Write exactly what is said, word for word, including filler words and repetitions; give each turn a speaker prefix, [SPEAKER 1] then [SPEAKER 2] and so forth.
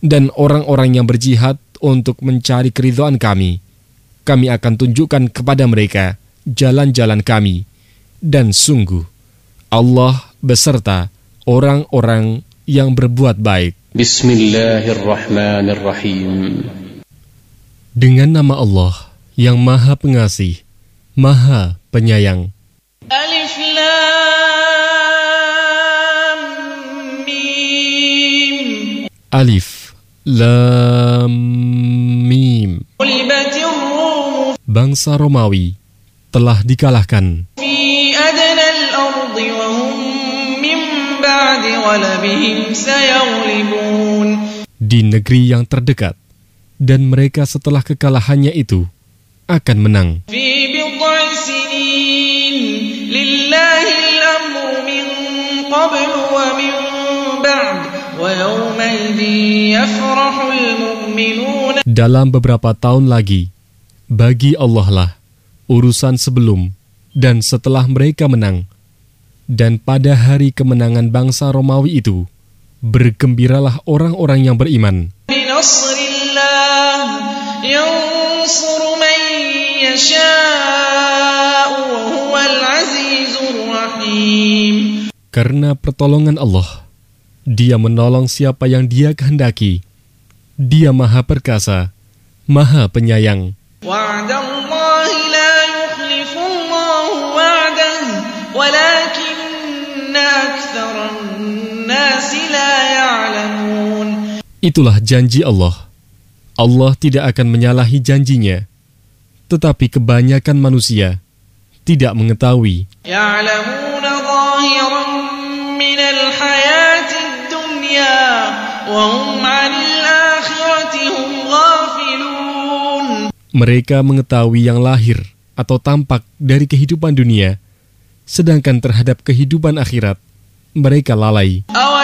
[SPEAKER 1] dan orang-orang yang berjihad untuk mencari keridhaan kami, kami akan tunjukkan kepada mereka jalan-jalan kami. Dan sungguh, Allah beserta orang-orang yang berbuat baik.
[SPEAKER 2] Bismillahirrahmanirrahim.
[SPEAKER 1] Dengan nama Allah yang Maha Pengasih, Maha Penyayang.
[SPEAKER 3] Alif Lam Mim.
[SPEAKER 1] Alif Lam Mim.
[SPEAKER 3] Ghulibatir Rum.
[SPEAKER 1] Bangsa Romawi telah dikalahkan
[SPEAKER 3] Fi adnal ardi wa hum min ba'di ghalabihim sayaghlibun.
[SPEAKER 1] di negeri yang terdekat, dan mereka setelah kekalahannya itu akan menang.
[SPEAKER 3] Fi bid'i sinin lillahi al-amru min qablu wa min ba'd wa yawma idhin yafrahul mu'minun.
[SPEAKER 1] Dalam beberapa tahun lagi, bagi Allah lah urusan sebelum dan setelah mereka menang. Dan pada hari kemenangan bangsa Romawi itu, bergembiralah orang-orang yang beriman.
[SPEAKER 3] Binasrillah yansuru man yasha'u wa huwal azizur rahim.
[SPEAKER 1] Karena pertolongan Allah, Dia menolong siapa yang Dia kehendaki. Dia Maha Perkasa, Maha Penyayang.
[SPEAKER 3] Wa'dallahi la yukhlifullahu wa'dahu walakinna aktsaran nasi la ya'lamun.
[SPEAKER 1] Itulah janji Allah. Allah tidak akan menyalahi janjinya, tetapi kebanyakan manusia tidak mengetahui.
[SPEAKER 3] Ya'lamuna zahiran minal hayatid dunya wa hum 'anil akhirati hum ghafilun.
[SPEAKER 1] Mereka mengetahui yang lahir atau tampak dari kehidupan dunia, sedangkan terhadap kehidupan akhirat mereka lalai.
[SPEAKER 3] Aw